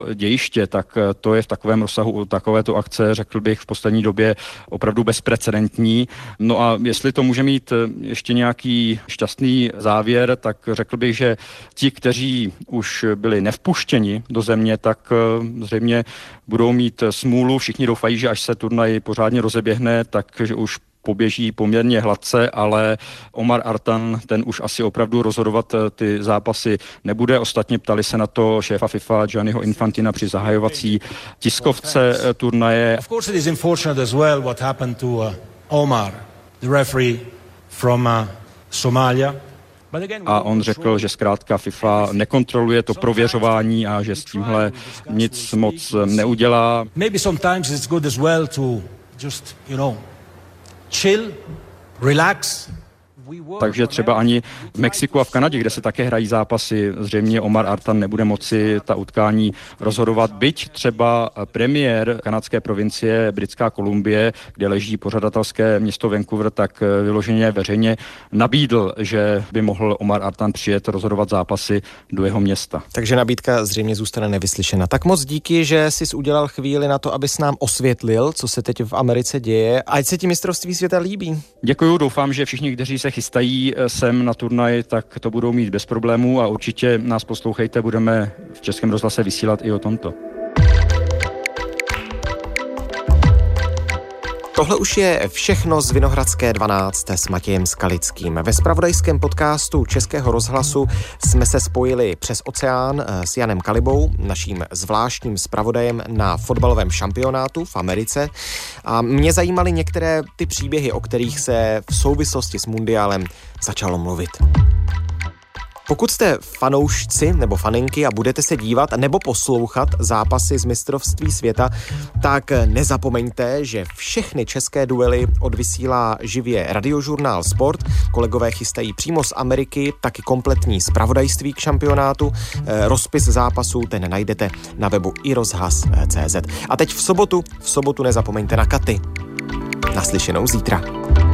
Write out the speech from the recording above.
dějiště, tak to je v takovém rozsahu takovéto akce, řekl bych, v poslední době opravdu bezprecedentní. No a jestli to může mít ještě nějaký šťastný závěr, tak řekl bych, že ti, kteří už byli nevpuštěni do země, tak zřejmě budou mít smůlu. Všichni doufají, že až se turnaj pořádně rozeběhne, takže už poběží poměrně hladce, ale Omar Artan, ten už asi opravdu rozhodovat ty zápasy nebude. Ostatně ptali se na to šéfa FIFA Gianniho Infantina při zahajovací tiskovce turnaje. Of course it is unfortunate as well what happened to Omar, the referee from Somalia. A on řekl, že zkrátka FIFA nekontroluje to prověřování a že s tímhle nic moc neudělá. Maybe sometimes it's good as well to just, chill, relax. Takže třeba ani v Mexiku a v Kanadě, kde se také hrají zápasy, zřejmě Omar Artan nebude moci ta utkání rozhodovat. Byť třeba premiér kanadské provincie Britská Kolumbie, kde leží pořadatelské město Vancouver, tak vyloženě veřejně nabídl, že by mohl Omar Artan přijet rozhodovat zápasy do jeho města. Takže nabídka zřejmě zůstane nevyslyšena. Tak moc díky, že jsi udělal chvíli na to, abys nám osvětlil, co se teď v Americe děje. Ať se ti mistrovství světa líbí. Děkuju, doufám, že všichni, kteří se chystají sem na turnaj, tak to budou mít bez problémů a určitě nás poslouchejte, budeme v Českém rozhlase vysílat i o tomto. Tohle už je všechno z Vinohradské 12 s Matějem Skalickým. Ve zpravodajském podcastu Českého rozhlasu jsme se spojili přes oceán s Janem Kalibou, naším zvláštním zpravodajem na fotbalovém šampionátu v Americe. A mě zajímaly některé ty příběhy, o kterých se v souvislosti s mundiálem začalo mluvit. Pokud jste fanoušci nebo faninky a budete se dívat nebo poslouchat zápasy z mistrovství světa, tak nezapomeňte, že všechny české duely odvysílá živě Radiožurnál Sport. Kolegové chystají přímo z Ameriky taky kompletní zpravodajství k šampionátu. Rozpis zápasů ten najdete na webu iRozhlas.cz. A teď v sobotu nezapomeňte na Katy. Naslyšenou zítra.